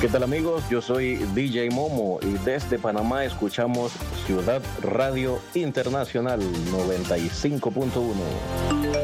¿Qué tal amigos? Yo soy DJ Momo y desde Panamá escuchamos Ciudad Radio Internacional 95.1.